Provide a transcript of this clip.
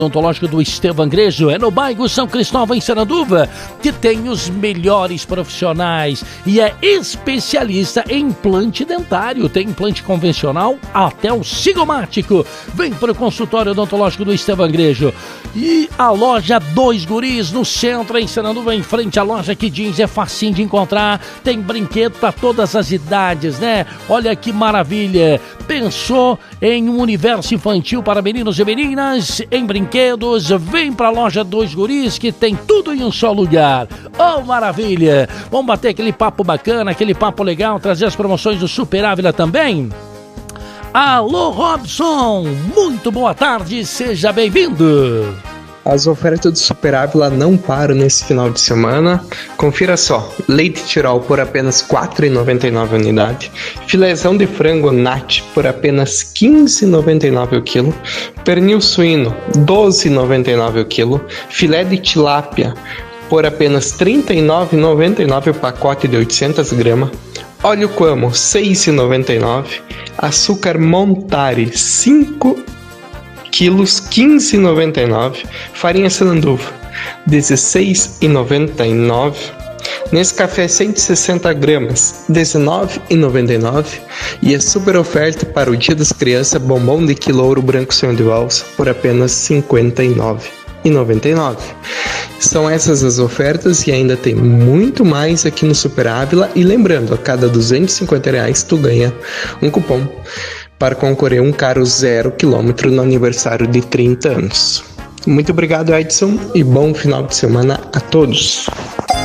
Odontológico do Estevão Grejo é no bairro São Cristóvão, em Sananduva, que tem os melhores profissionais e é especialista em implante dentário. Tem implante convencional até o cigomático. Vem para o consultório odontológico do Estevão Grejo. E a loja Dois Guris no centro, em Sananduva, em frente à loja que jeans é facinho de encontrar. Tem brinquedo para todas as idades, né? Olha que maravilha! Pensou em um universo infantil para meninos e meninas? Em brinquedos, vem pra loja Dois Guris, que tem tudo em um só lugar. Oh, maravilha! Vamos bater aquele papo bacana, aquele papo legal, trazer as promoções do Super Ávila também? Alô, Robson! Muito boa tarde, seja bem-vindo! As ofertas do Super Ávila não param nesse final de semana. Confira só: leite Tirol por apenas R$ 4,99 a unidade, filézão de frango Nat por apenas R$ 15,99 o quilo, pernil suíno R$ 12,99 o quilo, filé de tilápia por apenas R$ 39,99 o pacote de 800 gramas, óleo Quamo R$ 6,99, açúcar Montari 5 quilos, R$ 15,99, farinha Sananduva R$ 16,99, Nescafé 160 gramas R$ 19,99 e a super oferta para o Dia das Crianças, bombom de quilo ouro branco sonho de valsa por apenas R$ 59,99. São essas as ofertas e ainda tem muito mais aqui no Super Ávila. E lembrando, a cada R$ 250 tu ganha um cupom para concorrer a um carro 0 km no aniversário de 30 anos. Muito obrigado, Edson, e bom final de semana a todos.